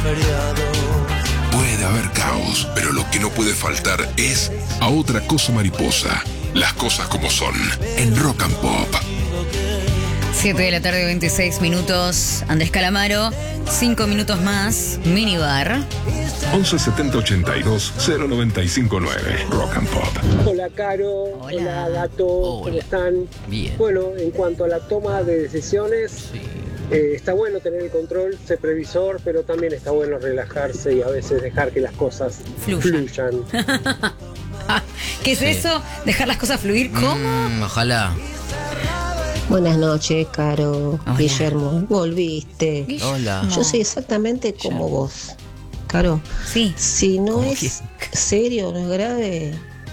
Puede haber caos, pero lo que no puede faltar es A Otra Cosa Mariposa. Las cosas como son, en Rock and Pop. 7 de la tarde, 26 minutos. Andrés Calamaro, 5 minutos más. Minibar. 11 70 82 095 9. Rock and Pop. Hola Caro, hola Gato, ¿cómo están? Bien. Bueno, en cuanto a la toma de decisiones, está bueno tener el control, ser previsor, pero también está bueno relajarse y a veces dejar que las cosas fluyan. ¿Qué es eso? ¿Dejar las cosas fluir? ¿Cómo? Ojalá. Buenas noches, Caro. Hola. Guillermo, volviste. Hola. Yo soy exactamente como vos, Caro. Sí. Si no es serio, no es grave,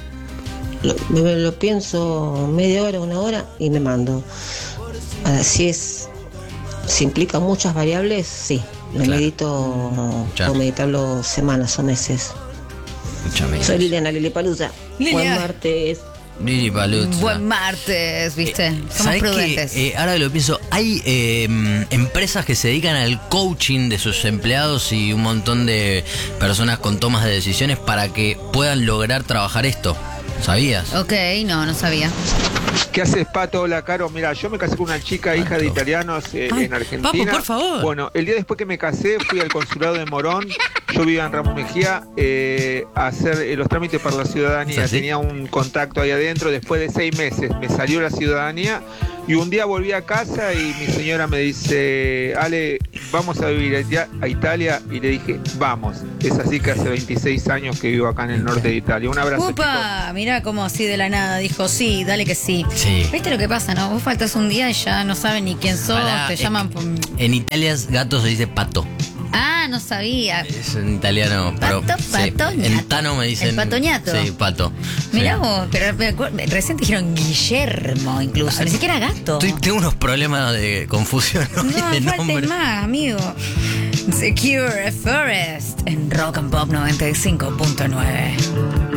lo pienso media hora, una hora y me mando. Ahora, si implica muchas variables, sí. Me medito, puedo meditarlo semanas o meses. Soy Liliana Lilipalusa. Buen martes. Lili Paluzza. Buen martes, ¿viste? Somos ¿Sabés prudentes. que, ahora que lo pienso, hay empresas que se dedican al coaching de sus empleados y un montón de personas con tomas de decisiones para que puedan lograr trabajar esto. ¿Sabías? Ok, no sabía. ¿Qué haces, Pato? Hola, Caro. Mira, yo me casé con una chica, hija de italianos en Argentina. Papo, por favor. Bueno, el día después que me casé fui al consulado de Morón. Yo vivía en Ramón Mejía a hacer los trámites para la ciudadanía. ¿Sí? Tenía un contacto ahí adentro. Después de 6 meses me salió la ciudadanía. Y un día volví a casa y mi señora me dice, Ale, vamos a vivir a Italia. Y le dije, vamos. Es así que hace 26 años que vivo acá en el norte de Italia. Un abrazo, ¡Upa! Mirá cómo así de la nada dijo, sí, dale que sí. Sí. ¿Viste lo que pasa, no? Vos faltas un día y ya no saben ni quién sos, Pará, te llaman... En Italia gato se dice pato. Ah, no sabía. Es en italiano. Pato, pero, pato, sí. ñato. En tano me dicen. El patoñato. Sí, pato. Mirá Sí. vos, pero recién te dijeron Guillermo incluso, ni siquiera gato. Tengo unos problemas de confusión. No, de falten nombre. más, amigo. Secure Forest en Rock and Pop 95.9.